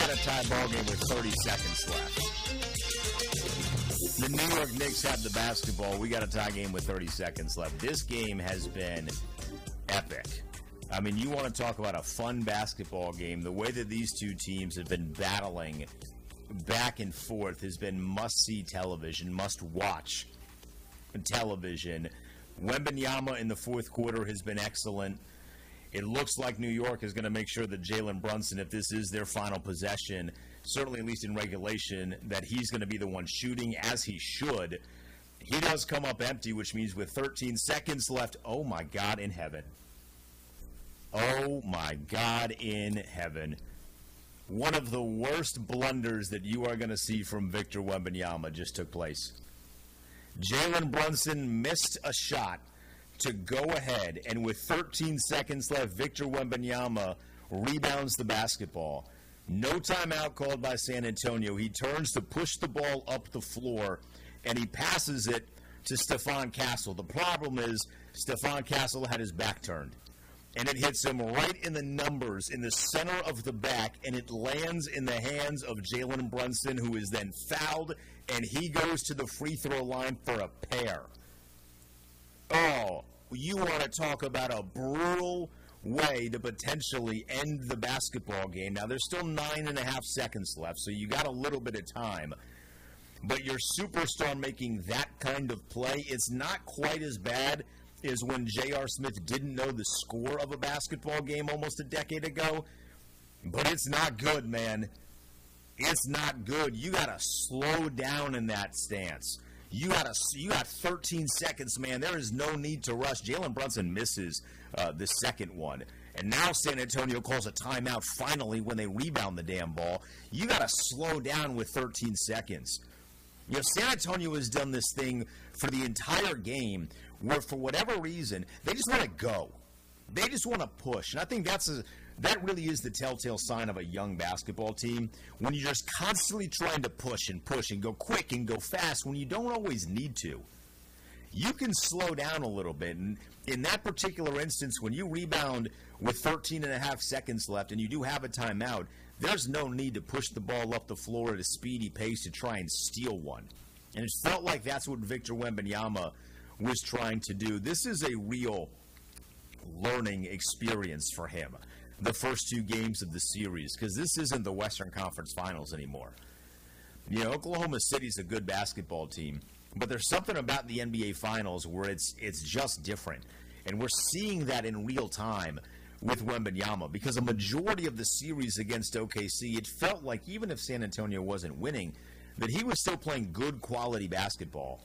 got a tie ball game with 30 seconds left. The New York Knicks have the basketball. We got a tie game with 30 seconds left. This game has been epic. I mean, you want to talk about a fun basketball game. The way that these two teams have been battling back and forth has been must-see television, must-watch television. Wembanyama in the fourth quarter has been excellent. It looks like New York is going to make sure that Jalen Brunson, if this is their final possession, certainly at least in regulation, that he's going to be the one shooting, as he should. He does come up empty, which means with 13 seconds left, oh my God in heaven. Oh my God in heaven. One of the worst blunders that you are going to see from Victor Wembanyama just took place. Jalen Brunson missed a shot to go ahead, and with 13 seconds left, Victor Wembanyama rebounds the basketball. No timeout called by San Antonio. He turns to push the ball up the floor, and he passes it to Stephon Castle. The problem is Stephon Castle had his back turned, and it hits him right in the numbers in the center of the back, and it lands in the hands of Jalen Brunson, who is then fouled, and he goes to the free throw line for a pair. Oh, you want to talk about a brutal way to potentially end the basketball game. Now, there's still 9.5 seconds left, so you got a little bit of time. But your superstar making that kind of play, it's not quite as bad as when J.R. Smith didn't know the score of a basketball game almost a decade ago. But it's not good, man. It's not good. You got to slow down in that stance. You got 13 seconds, man. There is no need to rush. Jalen Brunson misses the second one. And now San Antonio calls a timeout finally when they rebound the damn ball. You got to slow down with 13 seconds. You know, San Antonio has done this thing for the entire game where, for whatever reason, they just want to go. They just want to push. And I think that really is the telltale sign of a young basketball team, when you're just constantly trying to push and go quick and go fast when you don't always need to. You can slow down a little bit. And in that particular instance, when you rebound with 13.5 seconds left and you do have a timeout, there's no need to push the ball up the floor at a speedy pace to try and steal one. And it felt like that's what Victor Wembanyama was trying to do. This is a real learning experience for him, the first two games of the series, because this isn't the Western Conference Finals anymore. You know, Oklahoma City's a good basketball team, but there's something about the NBA Finals where it's just different. And we're seeing that in real time with Wembanyama, because a majority of the series against OKC, it felt like even if San Antonio wasn't winning, that he was still playing good quality basketball.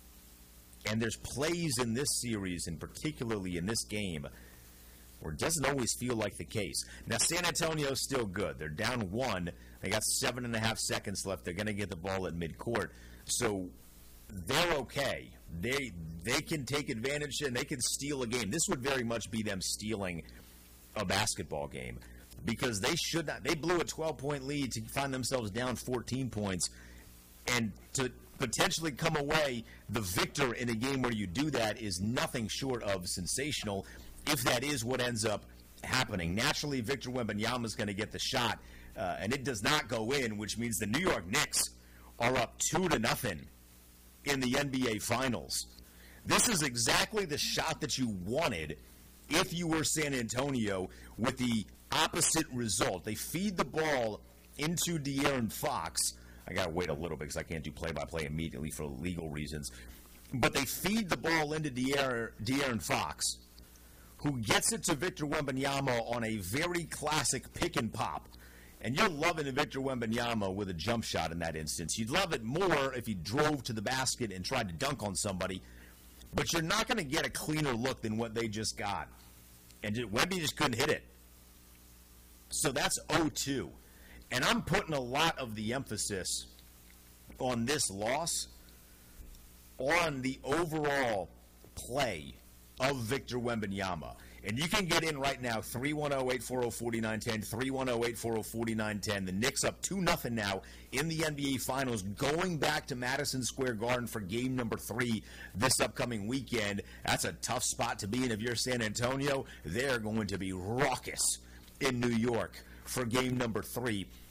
And there's plays in this series, and particularly in this game, where it doesn't always feel like the case. Now, San Antonio's still good. They're down one. They got 7.5 seconds left. They're going to get the ball at midcourt. So they're okay. They can take advantage and they can steal a game. This would very much be them stealing a basketball game, because they should not. They blew a 12-point lead to find themselves down 14 points, and to potentially come away the victor in a game where you do that is nothing short of sensational, if that is what ends up happening. Naturally, Victor Wembanyama is going to get the shot, and it does not go in, which means the New York Knicks are up 2-0 in the NBA Finals. This is exactly the shot that you wanted if you were San Antonio, with the opposite result. They feed the ball into De'Aaron Fox. I got to wait a little bit because I can't do play-by-play immediately for legal reasons. But they feed the ball into De'Aaron Fox, who gets it to Victor Wembanyama on a very classic pick and pop. And you're loving Victor Wembanyama with a jump shot in that instance. You'd love it more if he drove to the basket and tried to dunk on somebody. But you're not going to get a cleaner look than what they just got. And Wemby just couldn't hit it. So that's 0-2. And I'm putting a lot of the emphasis on this loss on the overall play of Victor Wembanyama. And you can get in right now, 310-840-4910, 310-840-4910. The Knicks up 2-0 now in the NBA Finals, going back to Madison Square Garden for game number 3 this upcoming weekend. That's a tough spot to be in if you're San Antonio. They're going to be raucous in New York for game number 3.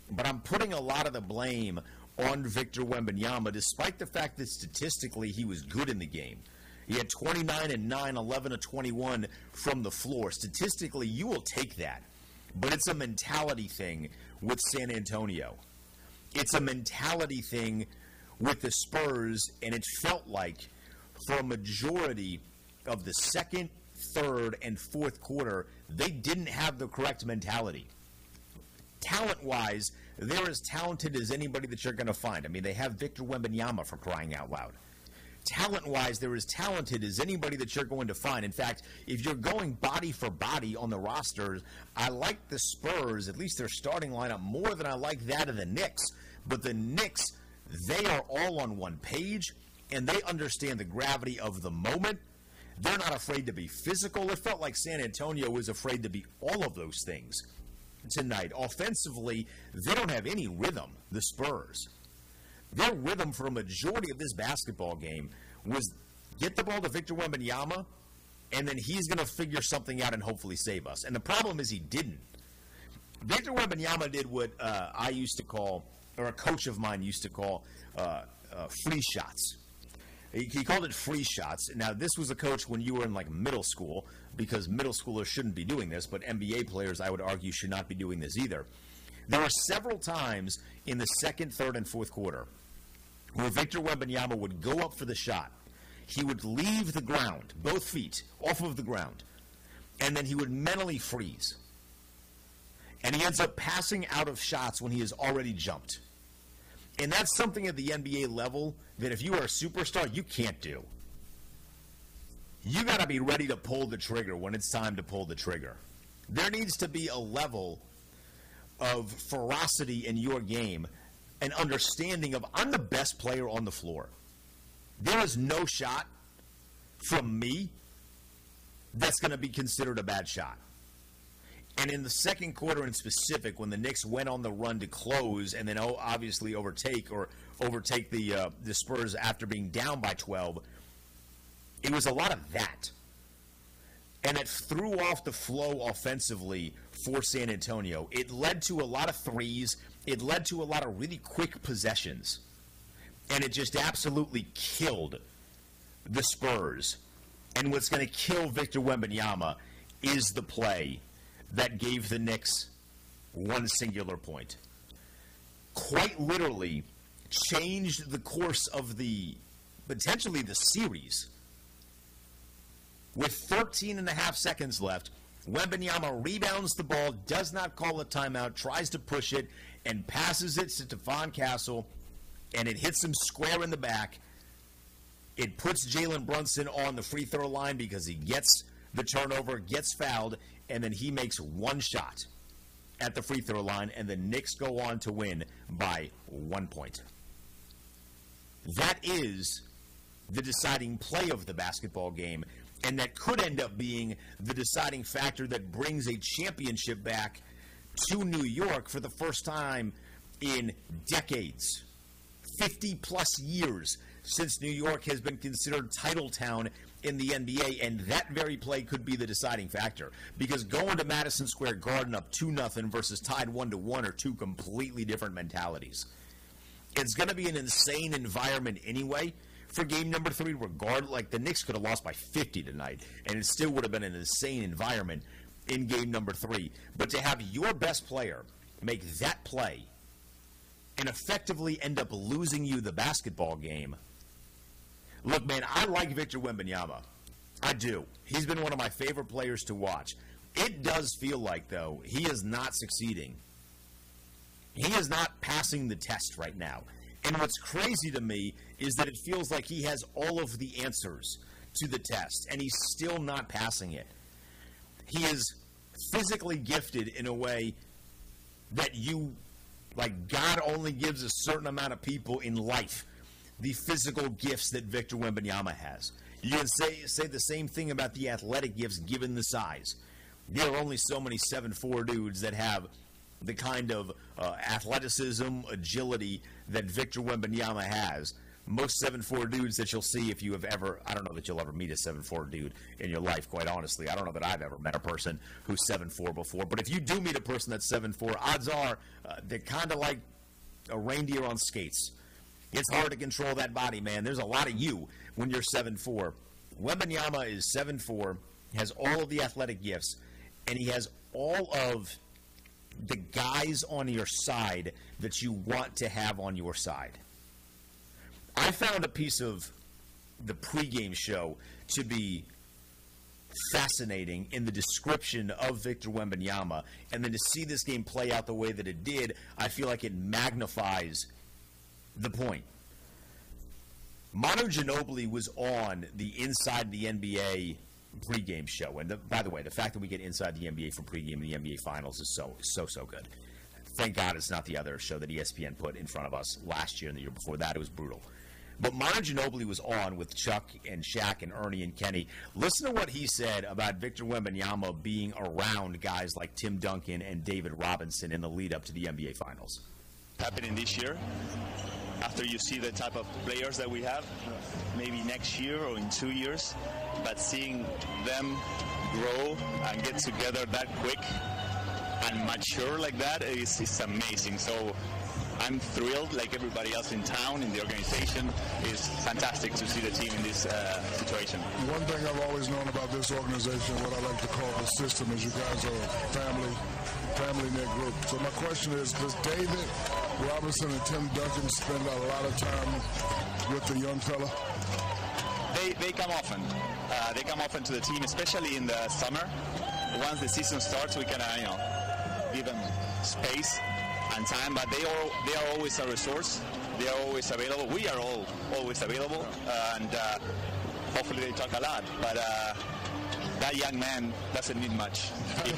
but I'm putting a lot of the blame on Victor Wembanyama, despite the fact that statistically he was good in the game. He had 29 and 9, 11 of 21 from the floor. Statistically, you will take that. But it's a mentality thing with San Antonio. It's a mentality thing with the Spurs, and it felt like for a majority of the second, third, and fourth quarter, they didn't have the correct mentality. Talent-wise, they're as talented as anybody that you're going to find. I mean, they have Victor Wembanyama, for crying out loud. Talent-wise, they're as talented as anybody that you're going to find. In fact, if you're going body for body on the rosters, I like the Spurs, at least their starting lineup, more than I like that of the Knicks. But the Knicks, they are all on one page, and they understand the gravity of the moment. They're not afraid to be physical. It felt like San Antonio was afraid to be all of those things tonight. Offensively, they don't have any rhythm, the Spurs. Their rhythm for a majority of this basketball game was get the ball to Victor Wembanyama, and then he's going to figure something out and hopefully save us. And the problem is he didn't. Victor Wembanyama did what I used to call, or a coach of mine used to call, free shots. He called it free shots. Now, this was a coach when you were in, like, middle school, because middle schoolers shouldn't be doing this, but NBA players, I would argue, should not be doing this either. There were several times in the second, third, and fourth quarter where Victor Wembanyama would go up for the shot. He would leave the ground, both feet off of the ground, and then he would mentally freeze. And he ends up passing out of shots when he has already jumped. And that's something at the NBA level that if you are a superstar, you can't do. You got to be ready to pull the trigger when it's time to pull the trigger. There needs to be a level of ferocity in your game, an understanding of, I'm the best player on the floor. There is no shot from me that's going to be considered a bad shot. And in the second quarter in specific, when the Knicks went on the run to close and then obviously overtake the Spurs after being down by 12, it was a lot of that. And it threw off the flow offensively for San Antonio. It led to a lot of threes. It led to a lot of really quick possessions. And it just absolutely killed the Spurs. And what's going to kill Victor Wembanyama is the play that gave the Knicks one singular point. Quite literally changed the course of potentially the series. With 13 and a half seconds left, Wembanyama rebounds the ball, does not call a timeout, tries to push it, and passes it to Stephon Castle, and it hits him square in the back. It puts Jalen Brunson on the free throw line because he gets the turnover, gets fouled, and then he makes one shot at the free throw line, and the Knicks go on to win by 1 point. That is the deciding play of the basketball game, and that could end up being the deciding factor that brings a championship back to New York for the first time in decades. 50-plus years since New York has been considered title town in the NBA, and that very play could be the deciding factor. Because going to Madison Square Garden up 2-0 versus tied 1-1 are two completely different mentalities. It's going to be an insane environment anyway for game number 3, regardless. Like, the Knicks could have lost by 50 tonight, and it still would have been an insane environment in game number 3. But to have your best player make that play and effectively end up losing you the basketball game. Look, man, I like Victor Wembanyama. I do. He's been one of my favorite players to watch. It does feel like, though, he is not succeeding. He is not passing the test right now. And what's crazy to me is that it feels like he has all of the answers to the test, and he's still not passing it. He is physically gifted in a way that God only gives a certain amount of people in life the physical gifts that Victor Wembanyama has. You can say the same thing about the athletic gifts given the size. There are only so many 7'4" dudes that have the kind of athleticism, agility that Victor Wembanyama has. most 7'4" dudes that you'll see if you have ever, I don't know that you'll ever meet a 7'4" dude in your life, quite honestly. I don't know that I've ever met a person who's 7'4" before. But if you do meet a person that's 7'4", odds are they're kind of like a reindeer on skates. It's hard to control that body, man. There's a lot of you when you're 7'4". Wembanyama is 7'4", has all of the athletic gifts, and he has all of the guys on your side that you want to have on your side. I found a piece of the pregame show to be fascinating in the description of Victor Wembanyama, and then to see this game play out the way that it did, I feel like it magnifies the point. Manu Ginobili was on the Inside the NBA pregame show, and by the way, the fact that we get Inside the NBA for pregame in the NBA Finals is so good. Thank God it's not the other show that ESPN put in front of us last year and the year before that. It was brutal. But Manu Ginobili was on with Chuck and Shaq and Ernie and Kenny. Listen to what he said about Victor Wembanyama being around guys like Tim Duncan and David Robinson in the lead-up to the NBA Finals. Happening this year, after you see the type of players that we have, maybe next year or in 2 years, but seeing them grow and get together that quick and mature like that is amazing. So I'm thrilled, like everybody else in town, in the organization. It's fantastic to see the team in this situation. One thing I've always known about this organization, what I like to call the system, is you guys are a family-knit group. So my question is, does David Robinson and Tim Duncan spend a lot of time with the young fella? They come often. They come often to the team, especially in the summer. Once the season starts, we can give them space and time, but they are always a resource. They are always available. We are all always available, and hopefully they talk a lot. But that young man doesn't need much. He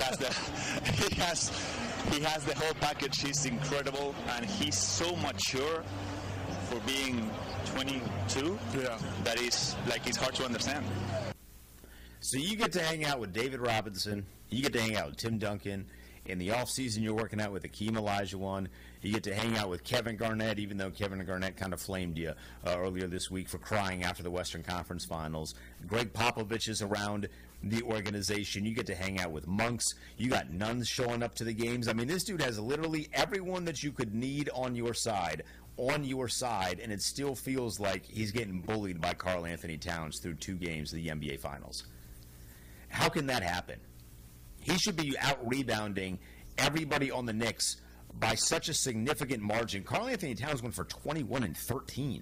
has the whole package. He's incredible, and he's so mature for being 22. Yeah, that is it's hard to understand. So you get to hang out with David Robinson. You get to hang out with Tim Duncan. In the offseason, you're working out with Akeem Olajuwon. You get to hang out with Kevin Garnett, even though Kevin Garnett kind of flamed you earlier this week for crying after the Western Conference Finals. Greg Popovich is around the organization. You get to hang out with Monks. You got nuns showing up to the games. I mean, this dude has literally everyone that you could need on your side, and it still feels like he's getting bullied by Karl Anthony Towns through 2 games of the NBA Finals. How can that happen? He should be out-rebounding everybody on the Knicks by such a significant margin. Karl Anthony Towns went for 21-13.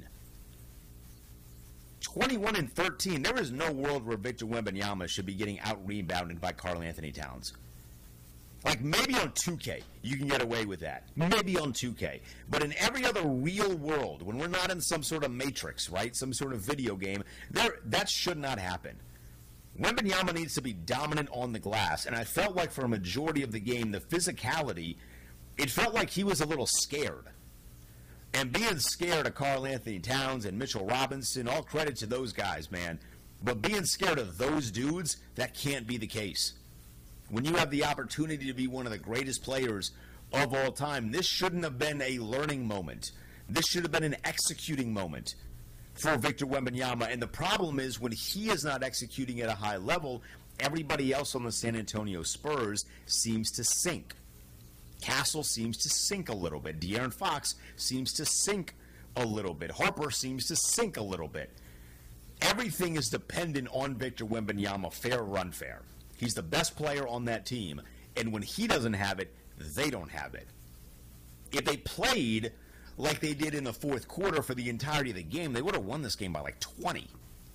21-13. There is no world where Victor Wembanyama should be getting out-rebounded by Karl Anthony Towns. Like, maybe on 2K, you can get away with that. Maybe on 2K. But in every other real world, when we're not in some sort of matrix, right, some sort of video game, that should not happen. Wembanyama needs to be dominant on the glass, and I felt like for a majority of the game, the physicality, it felt like he was a little scared. And being scared of Karl Anthony Towns and Mitchell Robinson, all credit to those guys, man. But being scared of those dudes, that can't be the case. When you have the opportunity to be one of the greatest players of all time, this shouldn't have been a learning moment. This should have been an executing moment for Victor Wembanyama. And the problem is when he is not executing at a high level, everybody else on the San Antonio Spurs seems to sink. Castle seems to sink a little bit. De'Aaron Fox seems to sink a little bit. Harper seems to sink a little bit. Everything is dependent on Victor Wembanyama, fair or unfair. He's the best player on that team, and when he doesn't have it, they don't have it. If they played like they did in the fourth quarter for the entirety of the game, they would have won this game by like 20.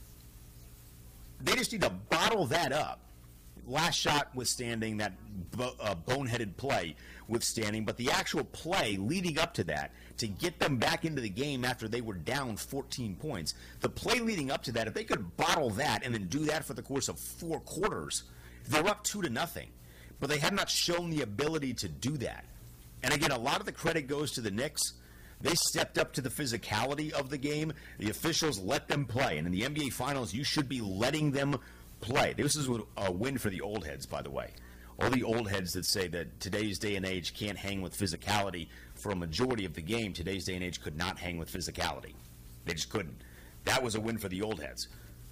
They just need to bottle that up. Last shot withstanding, that boneheaded play withstanding, but the actual play leading up to that, to get them back into the game after they were down 14 points, the play leading up to that, if they could bottle that and then do that for the course of 4 quarters, they're up 2-0. But they have not shown the ability to do that. And again, a lot of the credit goes to the Knicks. They stepped up to the physicality of the game. The officials let them play. And in the NBA Finals, you should be letting them play. This is a win for the old heads, by the way. All the old heads that say that today's day and age can't hang with physicality for a majority of the game, today's day and age could not hang with physicality. They just couldn't. That was a win for the old heads.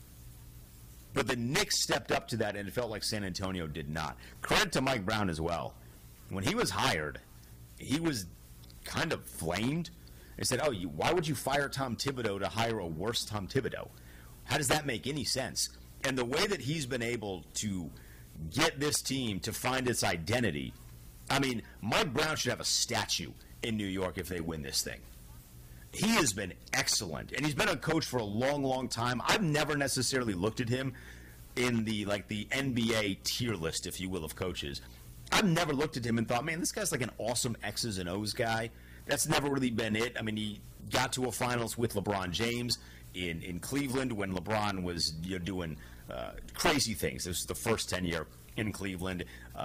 But the Knicks stepped up to that, and it felt like San Antonio did not. Credit to Mike Brown as well. When he was hired, he was kind of flamed. They said, why would you fire Tom Thibodeau to hire a worse Tom Thibodeau? How does that make any sense? And the way that he's been able to get this team to find its identity, I mean, Mike Brown should have a statue in New York if they win this thing. He has been excellent, and he's been a coach for a long, long time. I've never necessarily looked at him in the NBA tier list, if you will, of coaches. I've never looked at him and thought, man, this guy's like an awesome X's and O's guy. That's never really been it. I mean, he got to a finals with LeBron James in Cleveland when LeBron was doing crazy things. This was the first 10 year in Cleveland.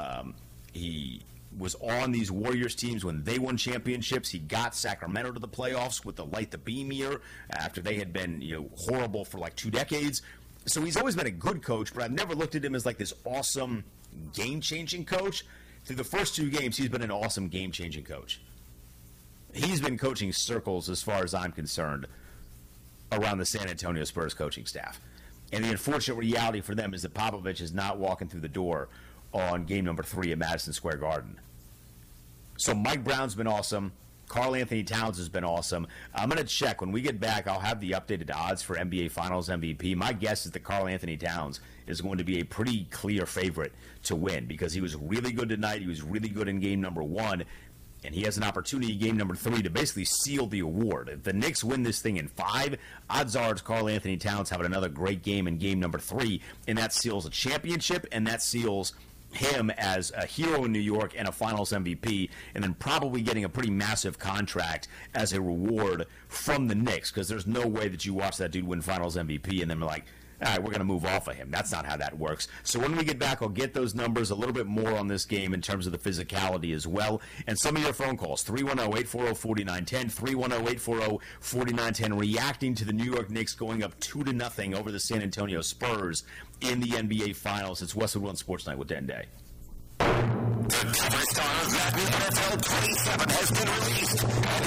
He was on these Warriors teams when they won championships. He got Sacramento to the playoffs with the Light the Beam year after they had been horrible for like 2 decades. So he's always been a good coach, but I've never looked at him as like this awesome game-changing coach. Through the first 2 games, he's been an awesome game-changing coach. He's been coaching circles, as far as I'm concerned, around the San Antonio Spurs coaching staff. And the unfortunate reality for them is that Popovich is not walking through the door on game number 3 at Madison Square Garden. So Mike Brown's been awesome. Karl Anthony Towns has been awesome. I'm going to check. When we get back, I'll have the updated odds for NBA Finals MVP. My guess is that Karl Anthony Towns is going to be a pretty clear favorite to win because he was really good tonight. He was really good in game number 1. And he has an opportunity in game number 3 to basically seal the award. If the Knicks win this thing in 5, odds are it's Karl Anthony Towns having another great game in game number 3, and that seals a championship, and that seals him as a hero in New York and a Finals MVP, and then probably getting a pretty massive contract as a reward from the Knicks, because there's no way that you watch that dude win Finals MVP and then be like, all right, we're going to move off of him. That's not how that works. So when we get back, I'll get those numbers, a little bit more on this game in terms of the physicality as well, and some of your phone calls, 310-840-4910, 310-840-4910, reacting to the New York Knicks going up 2-0 over the San Antonio Spurs in the NBA Finals. It's Westwood One Sports Night with Dan Day. The cover star of Madden NFL 27 has been released, and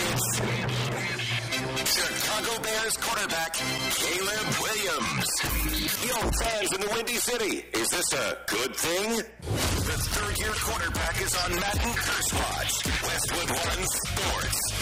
it's Chicago Bears quarterback Caleb Williams. Young fans in the Windy City, is this a good thing? The third-year quarterback is on Madden Curse Watch. Westwood One Sports.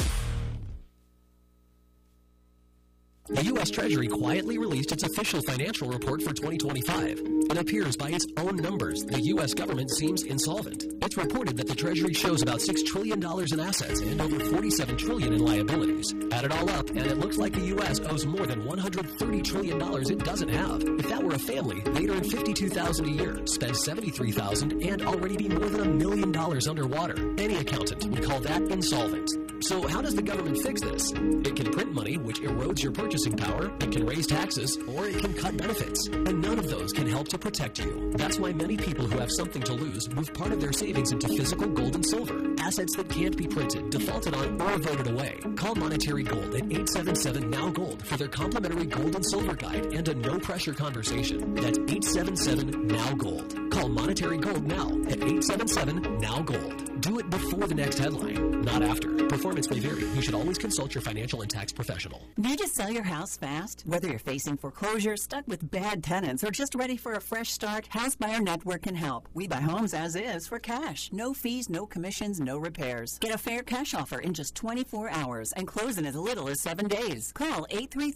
The U.S. Treasury quietly released its official financial report for 2025. It appears by its own numbers, the U.S. government seems insolvent. It's reported that the Treasury shows about $6 trillion in assets and over $47 trillion in liabilities. Add it all up, and it looks like the U.S. owes more than $130 trillion it doesn't have. If that were a family, they'd earn $52,000 a year, spend $73,000, and already be more than $1 million underwater. Any accountant would call that insolvent. So how does the government fix this? It can print money, which erodes your purchasing power, it can raise taxes, or it can cut benefits. And none of those can help to protect you. That's why many people who have something to lose move part of their savings into physical gold and silver. Assets that can't be printed, defaulted on, or voted away. Call Monetary Gold at 877-NOW-GOLD for their complimentary gold and silver guide and a no-pressure conversation. That's 877-NOW-GOLD. Call Monetary Gold now at 877-NOW-GOLD. Do it before the next headline, not after. Performance may vary. You should always consult your financial and tax professional. Need to sell your house fast? Whether you're facing foreclosure, stuck with bad tenants, or just ready for a fresh start, House Buyer Network can help. We buy homes as is for cash. No fees, no commissions, no repairs. Get a fair cash offer in just 24 hours and close in as little as 7 days. Call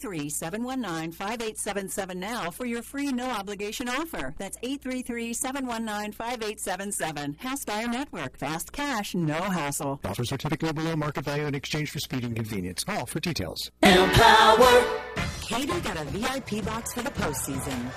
833-719-5877 now for your free no-obligation offer. That's 833-719-5877. House Buyer Network. Fast cash, no hassle. Offers are typically below market value in exchange for speed and convenience. Call for details. Empower! Katie got a VIP box for the postseason.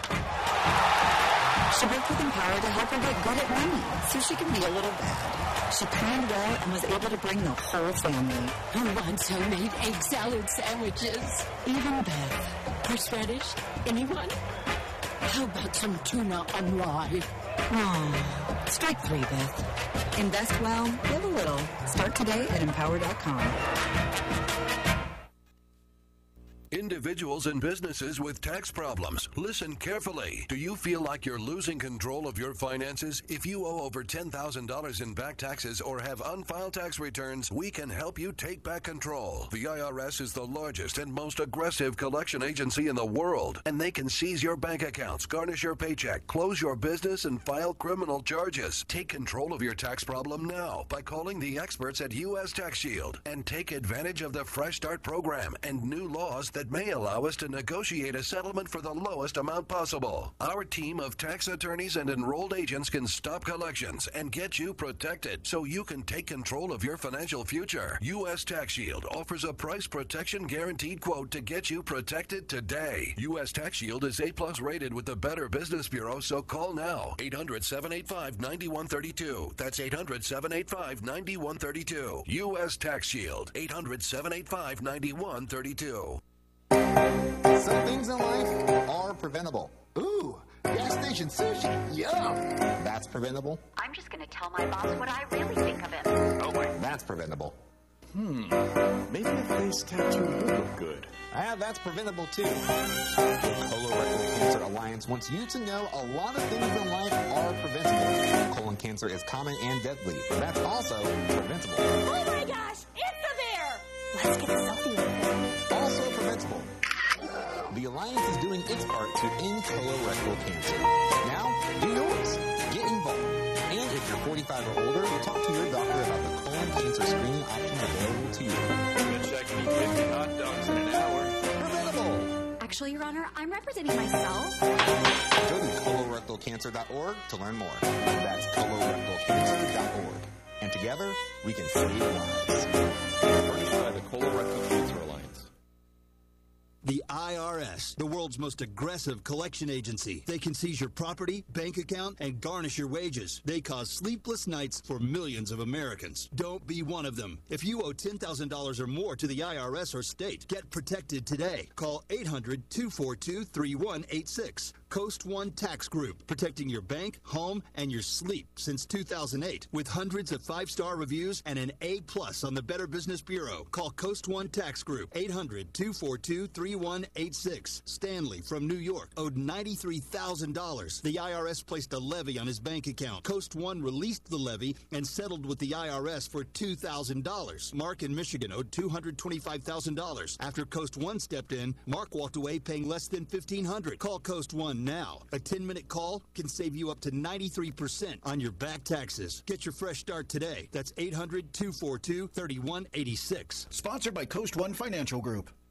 She worked with Empower to help her get good at money, so she can be a little bad. She planned well and was able to bring the whole family. Who wants homemade egg salad sandwiches? Even Beth. Horseradish? Anyone? How about some tuna on rye? Oh, strike 3, Beth. Invest well, live a little. Start today at Empower.com. Individuals and businesses with tax problems, listen carefully. Do you feel like you're losing control of your finances? If you owe over $10,000 in back taxes or have unfiled tax returns, we can help you take back control. The IRS is the largest and most aggressive collection agency in the world, and they can seize your bank accounts, garnish your paycheck, close your business, and file criminal charges. Take control of your tax problem now by calling the experts at U.S. Tax Shield and take advantage of the Fresh Start program and new laws that may allow us to negotiate a settlement for the lowest amount possible. Our team of tax attorneys and enrolled agents can stop collections and get you protected so you can take control of your financial future. U.S. Tax Shield offers a price protection guaranteed quote to get you protected today. U.S. Tax Shield is A+ rated with the Better Business Bureau, so call now. 800-785-9132. That's 800-785-9132. U.S. Tax Shield. 800-785-9132. Some things in life are preventable. Ooh, gas station sushi. Yum. That's preventable. I'm just going to tell my boss what I really think of him. Oh, wait. That's preventable. Maybe a face tattoo would look good. That's preventable too. The Colorectal Cancer Alliance wants you to know a lot of things in life are preventable. Colon cancer is common and deadly, but that's also preventable. Oh my gosh, it's a bear! Let's get a selfie with it. Also preventable. The Alliance is doing its part to end colorectal cancer. Now, do yours. Get involved. And if you're 45 or older, talk to your doctor about the colon cancer screening option available to you. Check me 50 hot dogs in an hour. Preventable. Actually, Your Honor, I'm representing myself. Go to colorectalcancer.org to learn more. That's colorectalcancer.org. And together, we can save lives. Furnished by the Colorectal Cancer Alliance. The IRS, the world's most aggressive collection agency. They can seize your property, bank account, and garnish your wages. They cause sleepless nights for millions of Americans. Don't be one of them. If you owe $10,000 or more to the IRS or state, get protected today. Call 800-242-3186. Coast One Tax Group, protecting your bank, home, and your sleep since 2008. With hundreds of 5-star reviews and an A+ on the Better Business Bureau. Call Coast One Tax Group, 800-242-3186. Stanley from New York owed $93,000. The IRS placed a levy on his bank account. Coast One released the levy and settled with the IRS for $2,000. Mark in Michigan owed $225,000. After Coast One stepped in, Mark walked away paying less than $1,500. Call Coast One now. A 10-minute call can save you up to 93% on your back taxes. Get your fresh start today. That's 800-242-3186. Sponsored by Coast One Financial Group.